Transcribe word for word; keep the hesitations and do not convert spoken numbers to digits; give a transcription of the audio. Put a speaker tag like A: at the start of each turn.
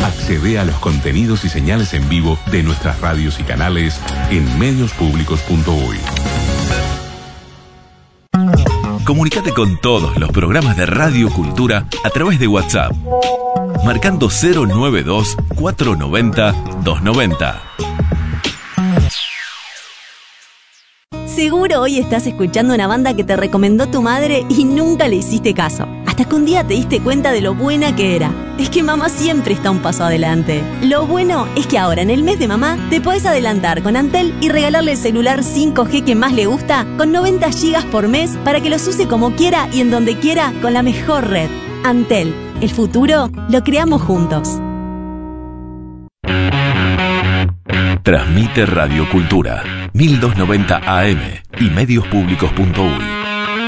A: Accede a los contenidos y señales en vivo de nuestras radios y canales en medios públicos punto uy.
B: Comunicate con todos los programas de Radio Cultura a través de WhatsApp, marcando cero noventa y dos, cuatrocientos noventa, doscientos noventa.
C: Seguro hoy estás escuchando una banda que te recomendó tu madre y nunca le hiciste caso. Hasta que un día te diste cuenta de lo buena que era. Es que mamá siempre está un paso adelante. Lo bueno es que ahora en el mes de mamá te podés adelantar con Antel y regalarle el celular cinco G que más le gusta con noventa gigas por mes para que los use como quiera y en donde quiera con la mejor red. Antel, el futuro lo creamos juntos.
B: Transmite Radio Cultura, mil doscientos noventa A M y medios públicos punto uy.